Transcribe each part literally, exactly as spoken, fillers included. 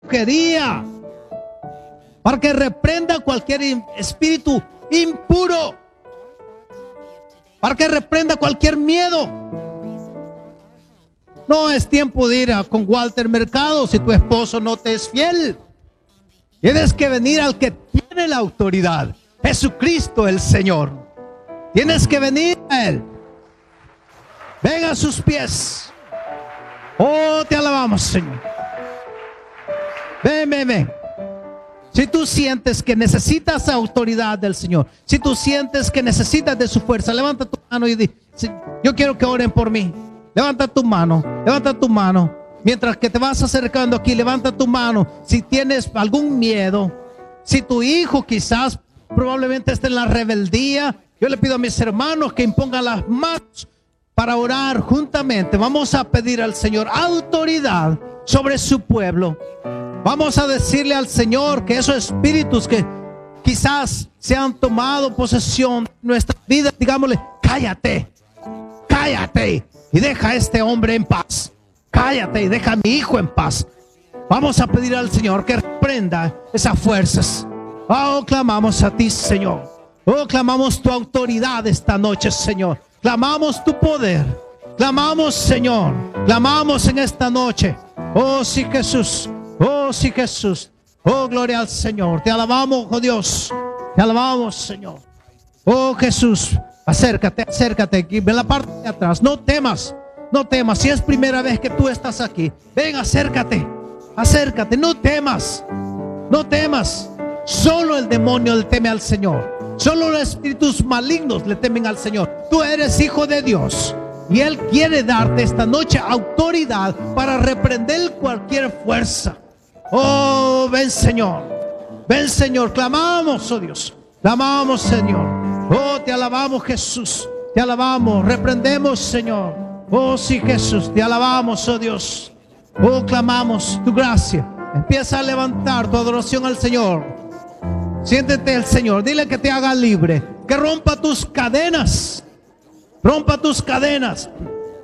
brujería, para que reprenda cualquier espíritu impuro, para que reprenda cualquier miedo. No es tiempo de ir a, con Walter Mercado si tu esposo no te es fiel. Tienes que venir al que tiene la autoridad, Jesucristo el Señor. Tienes que venir a Él. Ven a sus pies. Oh, te alabamos, Señor. Ven, ven, ven. Si tú sientes que necesitas autoridad del Señor, si tú sientes que necesitas de su fuerza, levanta tu mano y di: yo quiero que oren por mí. Levanta tu mano, levanta tu mano. Mientras que te vas acercando aquí, levanta tu mano. Si tienes algún miedo, si tu hijo quizás probablemente esté en la rebeldía, yo le pido a mis hermanos que impongan las manos para orar juntamente. Vamos a pedir al Señor autoridad sobre su pueblo. Vamos a decirle al Señor que esos espíritus que quizás se han tomado posesión de nuestra vida, digámosle: cállate, cállate y deja a este hombre en paz. Cállate y deja a mi hijo en paz. Vamos a pedir al Señor que reprenda esas fuerzas. Oh, clamamos a ti, Señor. Oh, clamamos tu autoridad esta noche, Señor. Clamamos tu poder. Clamamos, Señor. Clamamos en esta noche. Oh, sí, Jesús. Oh, sí, Jesús. Oh, gloria al Señor. Te alabamos, oh Dios. Te alabamos, Señor. Oh, Jesús. Acércate, acércate aquí. Ven la parte de atrás. No temas. No temas. Si es primera vez que tú estás aquí, ven, acércate. Acércate. No temas. No temas. Solo el demonio le teme al Señor. Solo los espíritus malignos le temen al Señor. Tú eres hijo de Dios. Y Él quiere darte esta noche autoridad para reprender cualquier fuerza. Oh, ven, Señor. Ven, Señor. Clamamos, oh Dios. Clamamos, Señor. Oh, te alabamos, Jesús. Te alabamos. Reprendemos, Señor. Oh, sí, Jesús. Te alabamos, oh Dios. Oh, clamamos tu gracia. Empieza a levantar tu adoración al Señor. Siéntete el Señor. Dile que te haga libre. Que rompa tus cadenas. Rompa tus cadenas.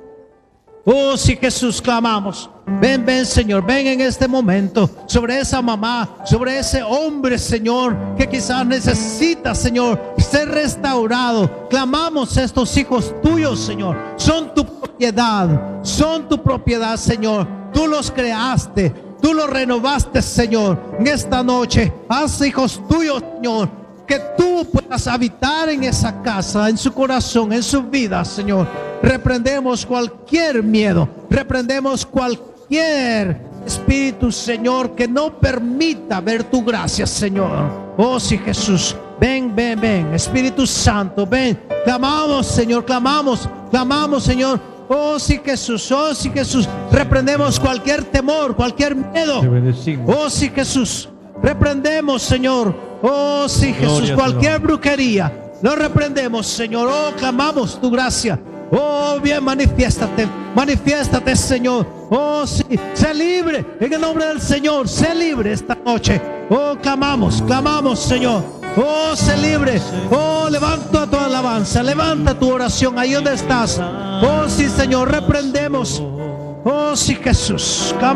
Oh, sí, Jesús, clamamos. Ven, ven, Señor, ven en este momento sobre esa mamá, sobre ese hombre, Señor, que quizás necesita, Señor, ser restaurado. Clamamos a estos hijos tuyos, Señor. Son tu propiedad, son tu propiedad, Señor. Tú los creaste, tú los renovaste, Señor. En esta noche, haz hijos tuyos, Señor, que tú puedas habitar en esa casa, en su corazón, en su vida, Señor. Reprendemos cualquier miedo, reprendemos cualquier espíritu, Señor, que no permita ver tu gracia, Señor. Oh, sí, Jesús. Ven, ven, ven. Espíritu Santo, ven. Clamamos, Señor, clamamos, clamamos, Señor. Oh, sí, Jesús, oh, sí, Jesús. Reprendemos cualquier temor, cualquier miedo. Oh, sí, Jesús. Reprendemos, Señor. Oh, sí, Jesús. Cualquier brujería, lo reprendemos, Señor. Oh, clamamos tu gracia. Oh, bien, manifiéstate, manifiéstate, Señor. Oh, sí, sé libre en el nombre del Señor. Sé libre esta noche. Oh, clamamos, clamamos, Señor. Oh, sé libre. Oh, levanta tu alabanza, levanta tu oración ahí donde estás. Oh, sí, Señor, reprendemos. Oh, sí, Jesús. Clamamos.